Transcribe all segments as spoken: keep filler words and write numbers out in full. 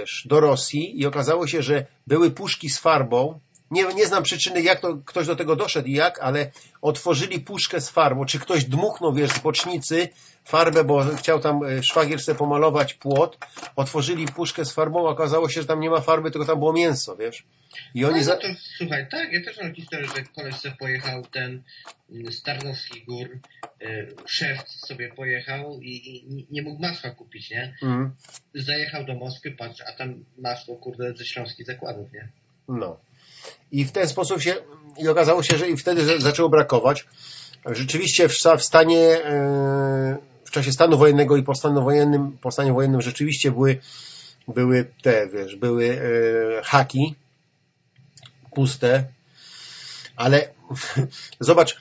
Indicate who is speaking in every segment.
Speaker 1: wiesz, do Rosji i okazało się, że były puszki z farbą. Nie, nie znam przyczyny, jak to ktoś do tego doszedł i jak, ale otworzyli puszkę z farbą. Czy ktoś dmuchnął, wiesz, z bocznicy farbę, bo chciał tam szwagier sobie pomalować płot. Otworzyli puszkę z farbą, a okazało się, że tam nie ma farby, tylko tam było mięso, wiesz. I oni
Speaker 2: no,
Speaker 1: za...
Speaker 2: no to słuchaj, tak, ja też mam historię, że koleś sobie pojechał ten z Tarnowskich Gór, y, szef sobie pojechał i, i nie mógł masła kupić, nie? Mm. Zajechał do Moskwy, patrz, a tam masło, kurde, ze śląskich zakładów, nie?
Speaker 1: No. I w ten sposób się, i okazało się, że i wtedy zaczęło brakować. Rzeczywiście w, w stanie, w czasie stanu wojennego i po stanie wojennym, po stanie wojennym rzeczywiście były, były te, wiesz, były haki puste, ale zobacz,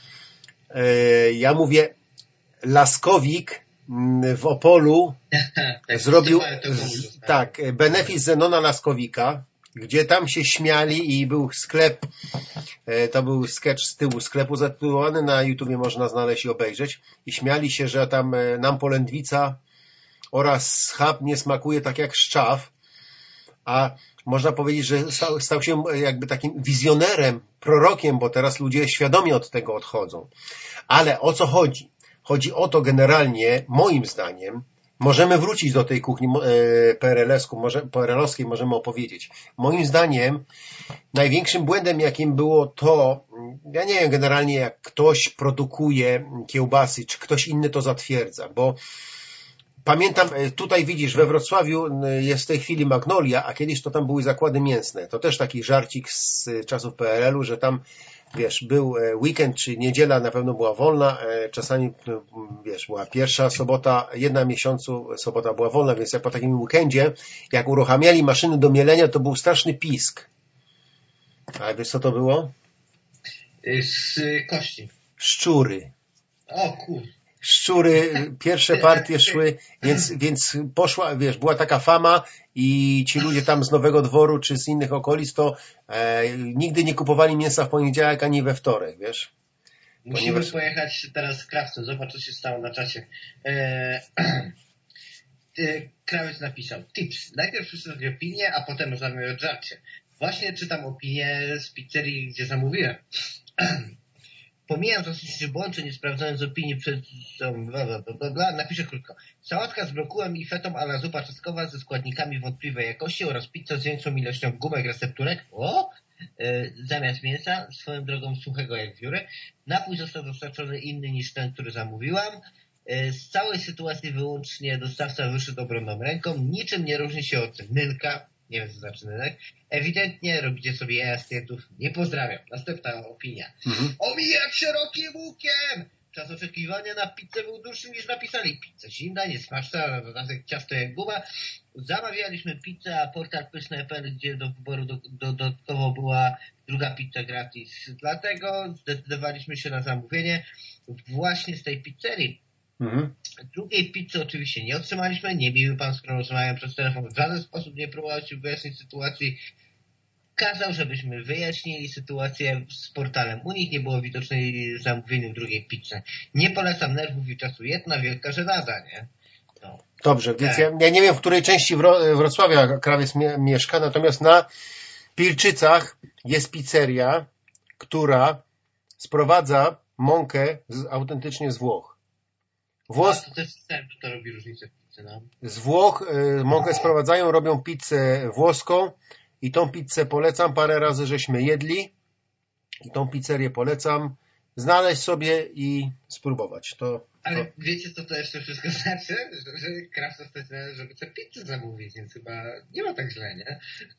Speaker 1: ja mówię, Laskowik w Opolu zrobił, tak, benefis Zenona Laskowika, gdzie tam się śmiali i był sklep, to był sketch z tyłu sklepu zatytułowany, na YouTubie można znaleźć i obejrzeć, i śmiali się, że tam nam polędwica oraz schab nie smakuje tak jak szczaw, a można powiedzieć, że stał, stał się jakby takim wizjonerem, prorokiem, bo teraz ludzie świadomie od tego odchodzą. Ale o co chodzi? Chodzi o to generalnie, moim zdaniem, możemy wrócić do tej kuchni P R L owskiej, możemy opowiedzieć. Moim zdaniem największym błędem, jakim było to, ja nie wiem generalnie, jak ktoś produkuje kiełbasy, czy ktoś inny to zatwierdza, bo pamiętam, tutaj widzisz, we Wrocławiu jest w tej chwili Magnolia, a kiedyś to tam były zakłady mięsne. To też taki żarcik z czasów P R L u, że tam, wiesz, był weekend czy niedziela, na pewno była wolna, czasami, wiesz, była pierwsza sobota, jedna w miesiącu sobota była wolna, więc jak po takim weekendzie, jak uruchamiali maszyny do mielenia, to był straszny pisk. A wiesz, co to było?
Speaker 2: Z kości.
Speaker 1: Szczury.
Speaker 2: O kur...
Speaker 1: Szczury, pierwsze partie szły, więc, więc poszła, wiesz, była taka fama i ci ludzie tam z Nowego Dworu czy z innych okolic to e, nigdy nie kupowali mięsa w poniedziałek ani we wtorek, wiesz.
Speaker 2: Musimy Ponieważ... pojechać teraz z Krawcem, zobacz co się stało na czacie. E, Krawiec napisał, tips, najpierw przeczytać opinię, a potem rozmawiamy o żarcie. Właśnie czytam opinię z pizzerii, gdzie zamówiłem. Pomijam dosyć błąd, czy nie sprawdzając opinii przed... Bla, bla, bla, bla. Napiszę krótko. Sałatka z brokułem i fetą a la zupa czosnkowa ze składnikami wątpliwej jakości oraz pizza z większą ilością gumek recepturek. O! Yy, zamiast mięsa, swoją drogą suchego jak wióry. Napój został dostarczony inny niż ten, który zamówiłam. Yy, z całej sytuacji wyłącznie dostawca wyszedł obronną ręką. Niczym nie różni się od Nynka. Nie wiem, co znaczy Nynek. Ewidentnie robicie sobie jaja z klientów. Nie pozdrawiam. Następna opinia. Mhm. Omijać szerokim łukiem! Czas oczekiwania na pizzę był dłuższy niż napisali. Pizza zimna, niesmaczna, na dodatek ciasto jak guma. Zamawialiśmy pizzę, a portal pyszne kropka p l, gdzie do wyboru do, do, dodatkowo była druga pizza gratis. Dlatego zdecydowaliśmy się na zamówienie właśnie z tej pizzerii. Mhm. Drugiej pizzy oczywiście nie otrzymaliśmy. Nie miły pan, skoro rozmawiałem przez telefon, w żaden sposób nie próbował się wyjaśnić sytuacji. Kazał, żebyśmy wyjaśnili sytuację z portalem. U nich nie było widocznej zamówieniu drugiej pizzy. Nie polecam nerwów i czasu. Jedna wielka żenada, nie? No.
Speaker 1: Dobrze, więc ja, ja nie wiem, w której części Wro- Wrocławia krawiec mie- mieszka, natomiast na Pilczycach jest pizzeria, która sprowadza mąkę z, autentycznie z Włoch.
Speaker 2: Włos... A, to też system, to robi różnicę w pizzy, no.
Speaker 1: Z Włoch y, mąkę sprowadzają, robią pizzę włoską i tą pizzę polecam. Parę razy żeśmy jedli i tą pizzerię polecam. Znaleźć sobie i spróbować. To,
Speaker 2: Ale
Speaker 1: to...
Speaker 2: wiecie, co to jeszcze wszystko znaczy? Że, że Krawca stać na, żeby tę pizzę zamówić, więc chyba nie ma tak źle, nie?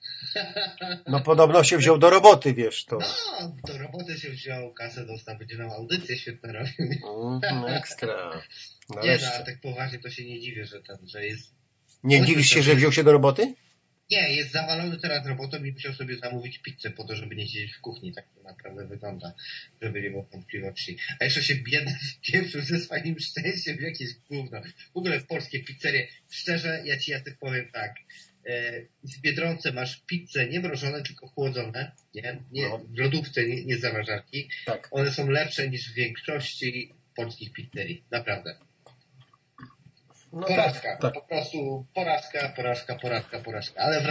Speaker 1: No podobno się wziął do roboty, wiesz. To...
Speaker 2: No, do roboty się wziął, kasę dostał, będzie nam audycję świetną robił.
Speaker 1: Mm, ekstra.
Speaker 2: Nie, no, ale tak poważnie to się nie dziwię, że ten, że jest...
Speaker 1: Nie dziwisz się, że wziął się do roboty?
Speaker 2: Nie, jest zawalony teraz robotą i musiał sobie zamówić pizzę po to, żeby nie siedzieć w kuchni. Tak to naprawdę wygląda, żeby nie było wątpliwości. A jeszcze się biedny pieprzył ze swoim szczęściem w jakieś gówno. W ogóle polskie pizzerie. Szczerze, ja ci Jacek powiem tak. W Biedronce masz pizzę nie mrożone, tylko chłodzone. Nie? Nie, no. W lodówce, nie, nie zamrażarki. Tak. One są lepsze niż w większości polskich pizzerii. Naprawdę. No porażka. Tak, tak. Po prostu porażka, porażka, porażka, porażka. Ale